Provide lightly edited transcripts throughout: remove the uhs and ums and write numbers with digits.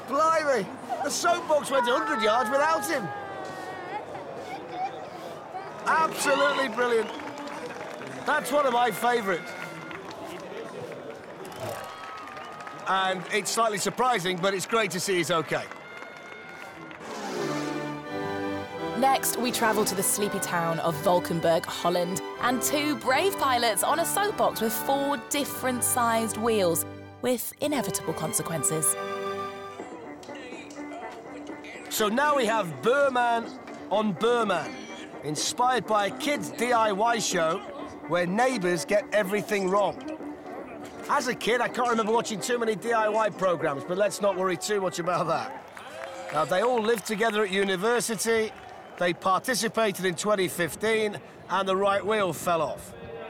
Blimey! The soapbox went 100 yards without him. Absolutely brilliant. That's one of my favourites. And it's slightly surprising, but it's great to see he's okay. Next, we travel to the sleepy town of Valkenburg, Holland, and two brave pilots on a soapbox with 4 different-sized wheels, with inevitable consequences. So now we have Burman on Burman, inspired by a kids' DIY show where neighbours get everything wrong. As a kid, I can't remember watching too many DIY programmes, but let's not worry too much about that. Now, they all lived together at university, they participated in 2015, and the right wheel fell off.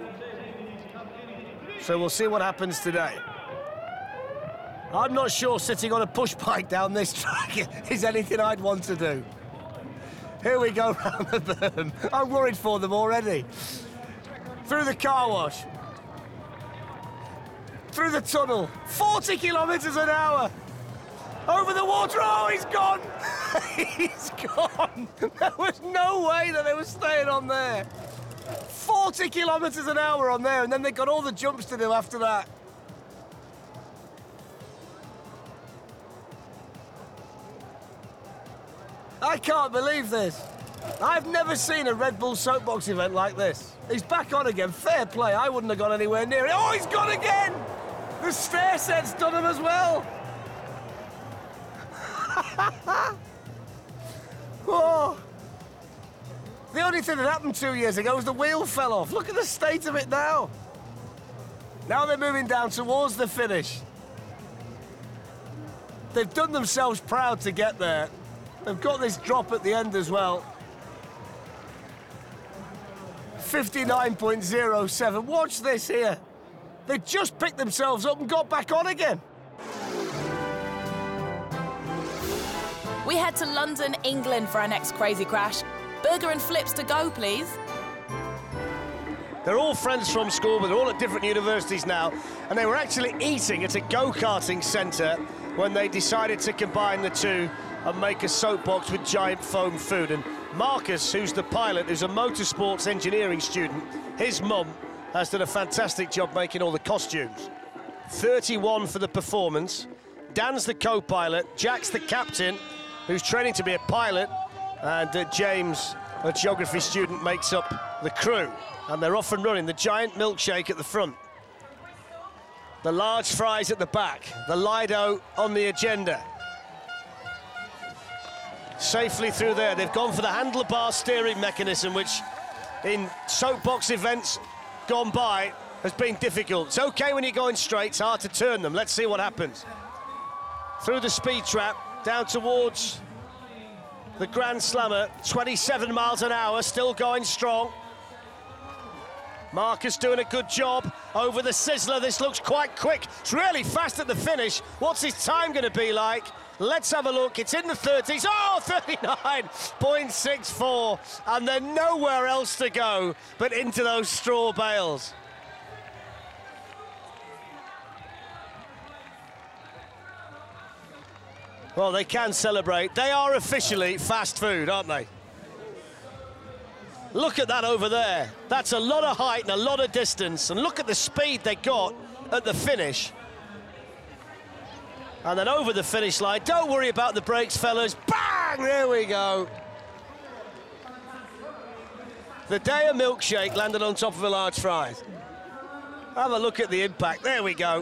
So we'll see what happens today. I'm not sure sitting on a push bike down this track is anything I'd want to do. Here we go round the berm. I'm worried for them already. Through the car wash. Through the tunnel. 40 kilometres an hour. Over the water. Oh, he's gone. He's gone. There was no way that they were staying on there. 40 kilometres an hour on there, and then they got all the jumps to do after that. I can't believe this. I've never seen a Red Bull soapbox event like this. He's back on again. Fair play. I wouldn't have gone anywhere near it. Oh, he's gone again! The stair set's done him as well. Oh. The only thing that happened 2 years ago was the wheel fell off. Look at the state of it now. Now they're moving down towards the finish. They've done themselves proud to get there. They've got this drop at the end as well. 59.07. Watch this here. They just picked themselves up and got back on again. We head to London, England for our next crazy crash. Burger and flips to go, please. They're all friends from school, but they're all at different universities now. And they were actually eating at a go-karting centre when they decided to combine the two and make a soapbox with giant foam food. And Marcus, who's the pilot, who's a motorsports engineering student, his mum has done a fantastic job making all the costumes. 31 for the performance. Dan's the co-pilot, Jack's the captain, who's training to be a pilot, and James, a geography student, makes up the crew. And they're off and running. The giant milkshake at the front. The large fries at the back. The Lido on the agenda. Safely through there. They've gone for the handlebar steering mechanism, which in soapbox events gone by has been difficult. It's okay when you're going straight, it's hard to turn them. Let's see what happens. Through the speed trap, down towards the Grand Slammer, 27 miles an hour, still going strong. Marcus doing a good job over the Sizzler. This looks quite quick. It's really fast at the finish. What's his time going to be like? Let's have a look. It's in the 30s. Oh, 39.64. And then nowhere else to go but into those straw bales. Well, they can celebrate. They are officially fast food, aren't they? Look at that over there. That's a lot of height and a lot of distance. And look at the speed they got at the finish. And then over the finish line. Don't worry about the brakes, fellas. Bang! There we go. The Daya milkshake landed on top of a large fries. Have a look at the impact. There we go.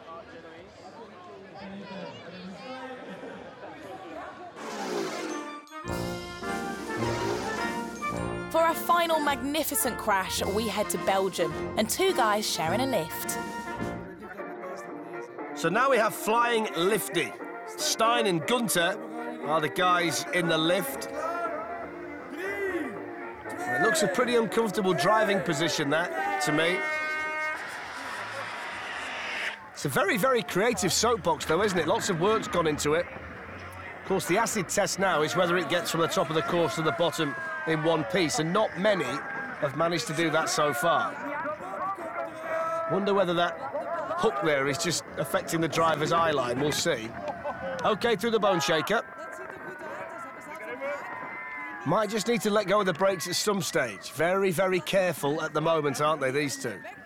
For our final magnificent crash, we head to Belgium, and two guys sharing a lift. So now we have Flying Lifty. Stein and Gunter are the guys in the lift. It looks a pretty uncomfortable driving position, that, to me. It's a very, very creative soapbox, though, isn't it? Lots of work's gone into it. Of course, the acid test now is whether it gets from the top of the course to the bottom in one piece, and not many have managed to do that so far. Wonder whether that hook there is just affecting the driver's eye line. We'll see. OK through the bone shaker. Might just need to let go of the brakes at some stage. Very, very careful at the moment, aren't they, these two?